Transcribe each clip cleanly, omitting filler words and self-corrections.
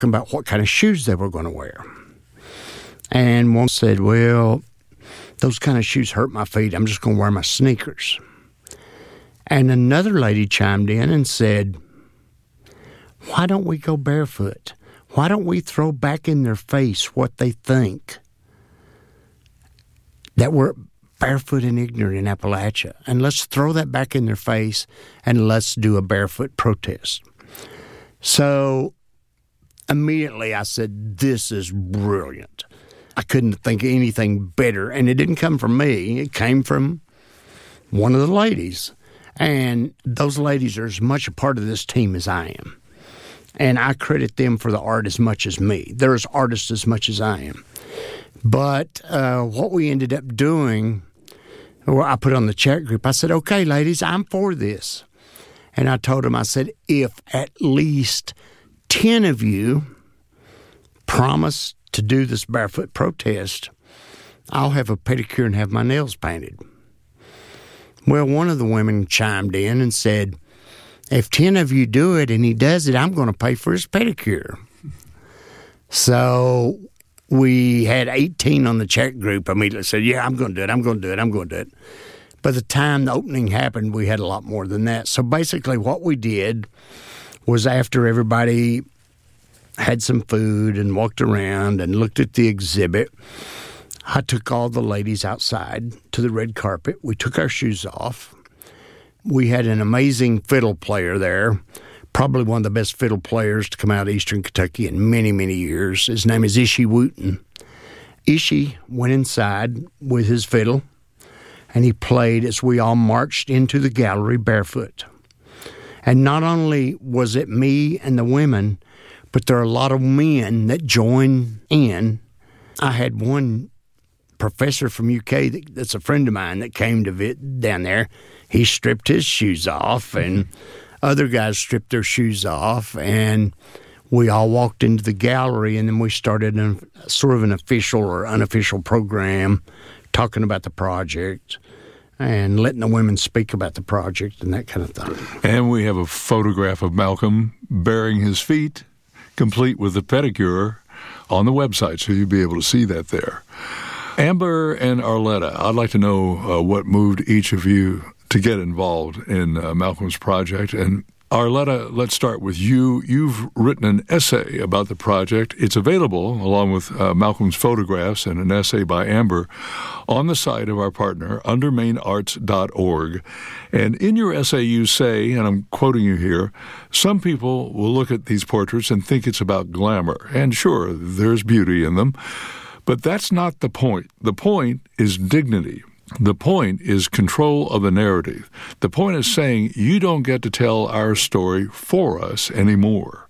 about what kind of shoes they were going to wear. And one said, well, those kind of shoes hurt my feet. I'm just going to wear my sneakers. And another lady chimed in and said, why don't we go barefoot? Why don't we throw back in their face what they think? That we're barefoot and ignorant in Appalachia. And let's throw that back in their face and let's do a barefoot protest. So immediately I said, this is brilliant. I couldn't think of anything better. And it didn't come from me. It came from one of the ladies. And those ladies are as much a part of this team as I am. And I credit them for the art as much as me. They're as artists as much as I am. But what we ended up doing, well, I put on the chat group, I said, okay, ladies, I'm for this. And I told them, I said, if at least 10 of you promise to do this barefoot protest, I'll have a pedicure and have my nails painted. Well, one of the women chimed in and said, if 10 of you do it and he does it, I'm going to pay for his pedicure. So we had 18 on the chat group immediately said, yeah, I'm going to do it, I'm going to do it, I'm going to do it. By the time the opening happened, we had a lot more than that. So basically what we did was after everybody had some food and walked around and looked at the exhibit, I took all the ladies outside to the red carpet. We took our shoes off. We had an amazing fiddle player there, probably one of the best fiddle players to come out of Eastern Kentucky in many, many years. His name is Ishi Wooten. Ishi went inside with his fiddle, and he played as we all marched into the gallery barefoot. And not only was it me and the women, but there are a lot of men that join in. I had one professor from UK that's a friend of mine that came to down there. He stripped his shoes off, and other guys stripped their shoes off, and we all walked into the gallery, and then we started sort of an official or unofficial program talking about the project and letting the women speak about the project and that kind of thing. And we have a photograph of Malcolm bearing his feet, complete with the pedicure, on the website, so you'll be able to see that there. Amber and Arletta, I'd like to know what moved each of you to get involved in Malcolm's project. And Arletta, let's start with you. You've written an essay about the project. It's available, along with Malcolm's photographs and an essay by Amber, on the site of our partner, undermainarts.org. And in your essay you say, and I'm quoting you here, some people will look at these portraits and think it's about glamour. And sure, there's beauty in them. But that's not the point. The point is dignity. The point is control of the narrative. The point is saying you don't get to tell our story for us anymore.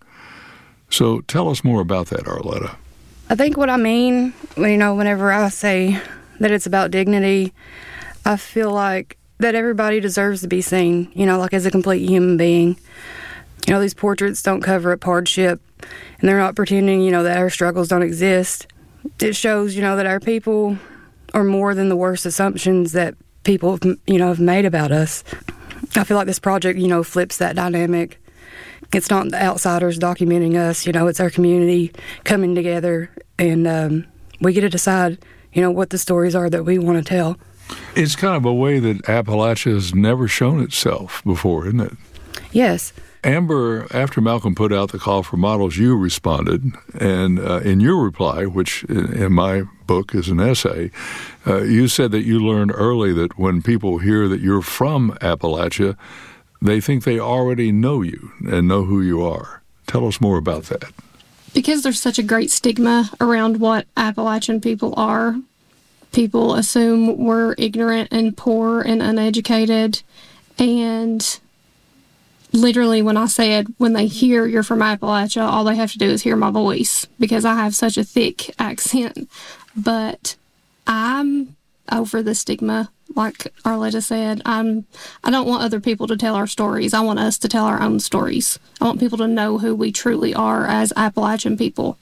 So tell us more about that, Arletta. I think what I mean, whenever I say that it's about dignity, I feel like that everybody deserves to be seen, like as a complete human being. These portraits don't cover up hardship, and they're not pretending, that our struggles don't exist. It shows, that our people are more than the worst assumptions that people, have made about us. I feel like this project, flips that dynamic. It's not the outsiders documenting us, it's our community coming together, and we get to decide, what the stories are that we want to tell. It's kind of a way that Appalachia has never shown itself before, isn't it? Yes. Amber, after Malcolm put out the call for models, you responded, and in your reply, which in my book is an essay, you said that you learned early that when people hear that you're from Appalachia, they think they already know you and know who you are. Tell us more about that. Because there's such a great stigma around what Appalachian people are, people assume we're ignorant and poor and uneducated, and literally, when I said, when they hear you're from Appalachia, all they have to do is hear my voice because I have such a thick accent. But I'm over the stigma, like Arletta said. I don't want other people to tell our stories. I want us to tell our own stories. I want people to know who we truly are as Appalachian people.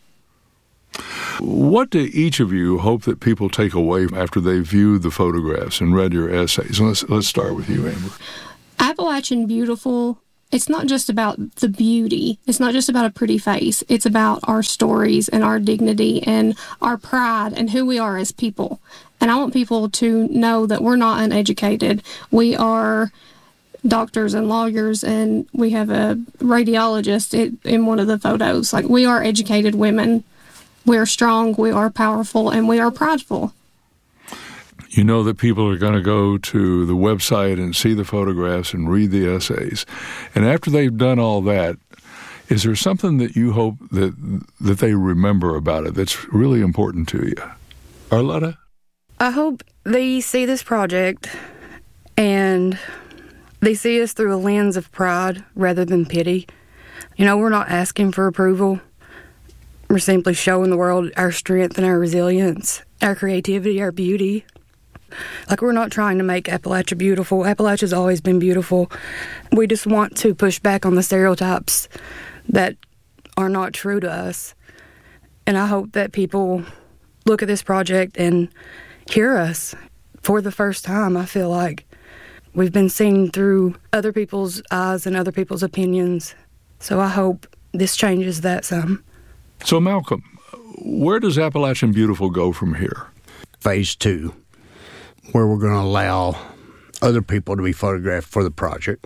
What do each of you hope that people take away after they viewed the photographs and read your essays? Let's start with you, Amber. Appalachian Beautiful it's not just about the beauty. It's not just about a pretty face. It's about our stories and our dignity and our pride and who we are as people. And I want people to know that we're not uneducated. We are doctors and lawyers, and we have a radiologist in one of the photos. Like, we are educated women. We are strong, we are powerful, and we are prideful. You know that people are going to go to the website and see the photographs and read the essays. And after they've done all that, is there something that you hope that they remember about it that's really important to you? Arletta? I hope they see this project and they see us through a lens of pride rather than pity. You know, we're not asking for approval. We're simply showing the world our strength and our resilience, our creativity, our beauty. Like, we're not trying to make Appalachia beautiful. Appalachia's always been beautiful. We just want to push back on the stereotypes that are not true to us. And I hope that people look at this project and hear us for the first time. I feel like we've been seen through other people's eyes and other people's opinions. So I hope this changes that some. So, Malcolm, where does Appalachian Beautiful go from here? Phase 2, where we're going to allow other people to be photographed for the project.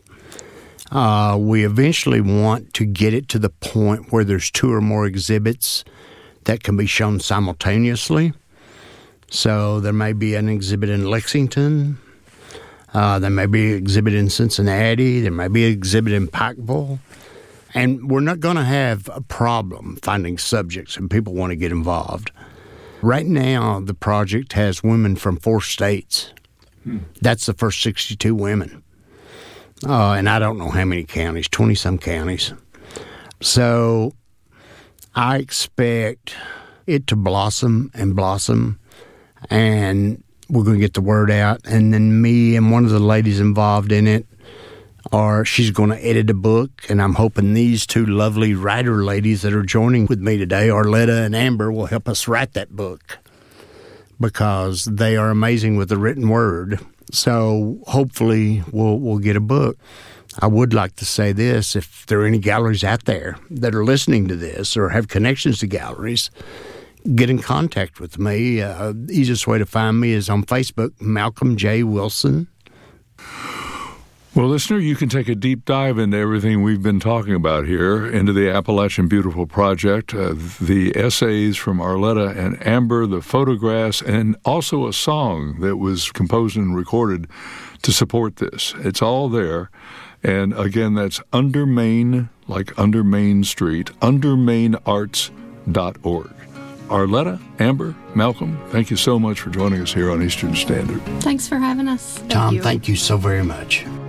We eventually want to get it to the point where there's 2 or more exhibits that can be shown simultaneously. So there may be an exhibit in Lexington, there may be an exhibit in Cincinnati, there may be an exhibit in Pikeville. And we're not going to have a problem finding subjects and people want to get involved. Right now, the project has women from 4 states. That's the first 62 women. And I don't know how many counties, 20-some counties. So I expect it to blossom and blossom, and we're going to get the word out. And then me and one of the ladies involved in it, she's going to edit a book, and I'm hoping these 2 lovely writer ladies that are joining with me today, Arletta and Amber, will help us write that book because they are amazing with the written word. So hopefully we'll get a book. I would like to say this: if there are any galleries out there that are listening to this or have connections to galleries, get in contact with me. The easiest way to find me is on Facebook, Malcolm J. Wilson. Well, listener, you can take a deep dive into everything we've been talking about here, into the Appalachian Beautiful Project, the essays from Arletta and Amber, the photographs, and also a song that was composed and recorded to support this. It's all there. And again, that's Under Main, like under Main Street, undermainarts.org. Arletta, Amber, Malcolm, thank you so much for joining us here on Eastern Standard. Thanks for having us. Tom, thank you so very much.